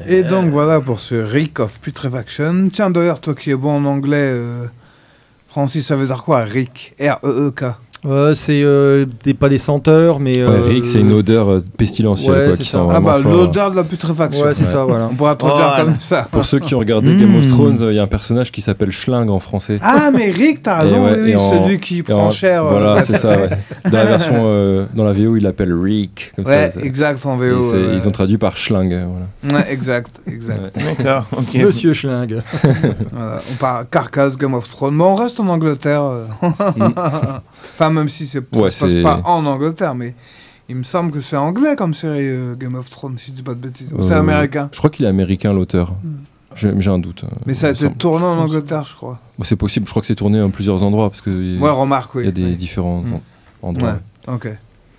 Et donc voilà pour ce Reek of Putrefaction. Tiens d'ailleurs, toi qui es bon en anglais, Francis, ça veut dire quoi, Reek? R-E-E-K. C'est pas des senteurs, mais... Rick, c'est une odeur pestilentielle quoi, qui sent vraiment fort. L'odeur de la putréfaction. Ouais, c'est ça, voilà. On pourra traduire comme ça. Pour ceux qui ont regardé Game of Thrones, il y a un personnage qui s'appelle Schling en français. Ah, mais Rick, t'as raison, oui, celui qui prend cher. Voilà, c'est ça, ouais. Dans la version, dans la VO, il l'appelle Rick. Comme ouais, ça, exact, en VO. Ils ont traduit par Schling, voilà. Ouais, exact. D'accord, ok. Monsieur Schling. Voilà, on parle Carcass, Game of Thrones, mais on reste en Angleterre. Enfin, même si ça se passe pas en Angleterre, mais il me semble que c'est anglais comme série Game of Thrones, si je dis pas de bêtises. C'est américain. Je crois qu'il est américain, l'auteur. J'ai un doute. Mais ça a été tourné en Angleterre, je crois. C'est possible, je crois que c'est tourné en plusieurs endroits. Parce que il y a des différents endroits. Ouais, ok.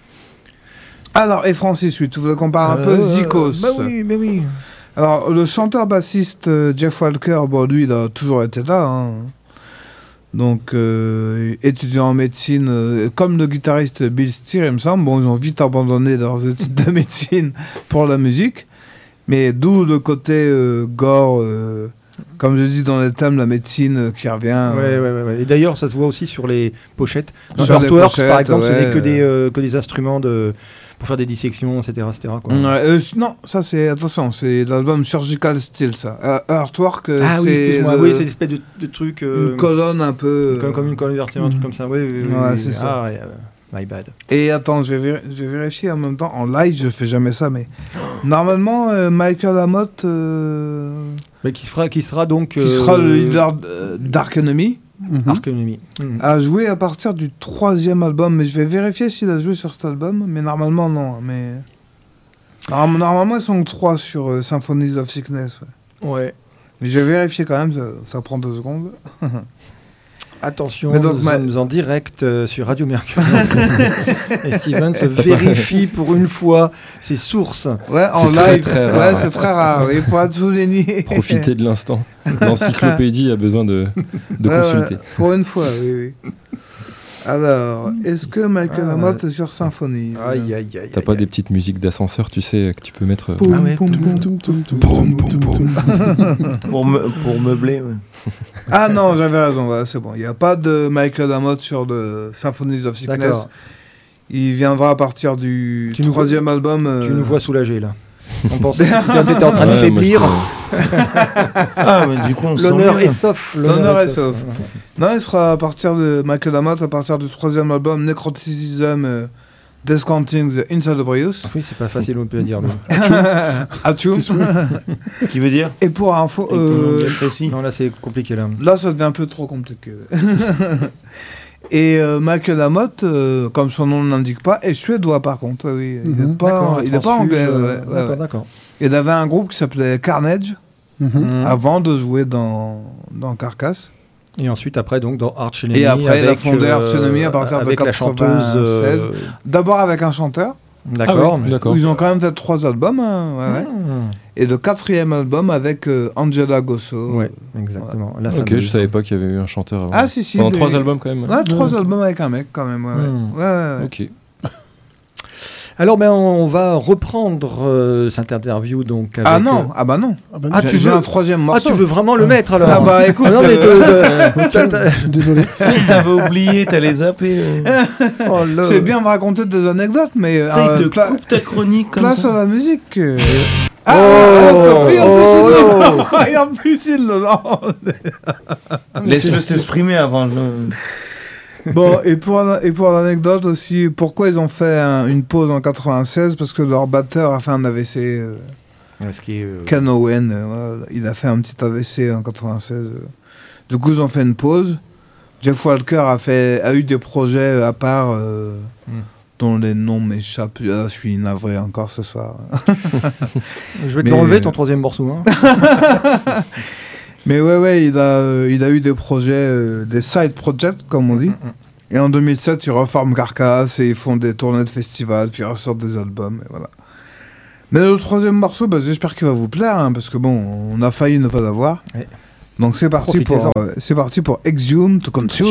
Alors, et Francis, tu voulais qu'on parle un peu Zikos. Bah oui. Alors, le chanteur-bassiste Jeff Walker, bon, lui, il a toujours été là, hein. Donc, étudiant en médecine, comme le guitariste Bill Steer, il me semble. Bon, ils ont vite abandonné leurs études de médecine pour la musique. Mais d'où le côté gore, comme je dis dans les thèmes, la médecine qui revient. Ouais. Et d'ailleurs, ça se voit aussi sur les pochettes. Dans Sur Earthworks, par exemple, ce n'est que des instruments pour faire des dissections, etc. quoi. Non, ça c'est, attention, c'est l'album Surgical Steel, ça. Earthwork, c'est c'est une espèce de truc... une colonne un peu... Comme une colonne vertébrale, un truc comme ça. Ouais, c'est ça. My bad. Et attends, je vais vérifier en même temps. En live, je fais jamais ça, mais... Normalement, Michael Amott... Mais qui sera donc... Qui sera le leader d'Ark Enemy. Ark Enemy. A joué à partir du 3e album, mais je vais vérifier s'il a joué sur cet album, mais normalement non. Mais normalement ils sont 3 sur Symphonies of Sickness. Ouais. Mais je vais vérifier quand même, ça prend 2 secondes. Attention, nous sommes en direct sur Radio Mercure. Et Steven se vérifie pour une fois ses sources. Ouais, en live. Très rare. Ouais, c'est très rare. Il faut être souligné. Profitez de l'instant. L'encyclopédie a besoin de consulter. Ouais, pour une fois, oui. Alors, est-ce que Michael Amott est sur Symphonie? Aïe. T'as pas des petites musiques d'ascenseur, tu sais, que tu peux mettre... Pour meubler, ouais. Ah non, j'avais raison, voilà, c'est bon. Il n'y a pas de Michael Amott sur The Symphonies of Sickness. D'accord. Il viendra à partir du 3e album. Tu nous vois soulagé, là. On pensait que tu étais en train de faiblir. Mais du coup, l'honneur est sauf. Non, il sera à partir de Michael Amott, à partir du 3e album, Necroticism, Descanting the Inside of Brius. Oui, c'est pas facile, on peut dire. Achou. Qui veut dire? Et pour info... Non, là, c'est compliqué, là. Là, ça devient un peu trop compliqué. Et Michael Amott, comme son nom ne l'indique pas, est suédois par contre. Oui. Il n'est pas anglais. D'accord. Il avait un groupe qui s'appelait Carnage avant de jouer dans Carcass. Et ensuite, après, donc, dans Arch Enemy. Et après, il a fondé Arch Enemy à partir de 1996. D'abord avec un chanteur. D'accord. Où ils ont quand même fait 3 albums. Et le 4e album avec Angela Gossow. Ouais, exactement. Ok, je savais pas qu'il y avait eu un chanteur avant. Ah si. Pendant 3 albums quand même. Ouais, 3 albums avec un mec quand même. Ouais. Ok. Alors, on va reprendre cette interview donc. Avec, non. Tu veux un 3e morceau. Tu veux vraiment le mettre alors? Ah bah écoute. Désolé. T'avais oublié, t'allais zapper. C'est bien de raconter des anecdotes, mais. Il te coupe ta chronique comme place ça. à la musique. Et en plus, il Laisse-le s'exprimer avant. Bon, et pour l'anecdote aussi, pourquoi ils ont fait une pause en 96? Parce que leur batteur a fait un AVC. Ken Owen, il a fait un petit AVC en 96. Du coup, ils ont fait une pause. Jeff Walker a eu des projets à part dont les noms m'échappent. Là, je suis navré encore ce soir. Je vais te l'enlever, ton 3e morceau. Hein. Mais ouais, il a eu des projets, des side projects, comme on dit. Et en 2007, ils reforment Carcass et ils font des tournées de festivals, puis ils ressortent des albums, et voilà. Mais le 3e morceau, j'espère qu'il va vous plaire, parce que bon, on a failli ne pas l'avoir. Ouais. Donc c'est parti pour Exhume to Consume.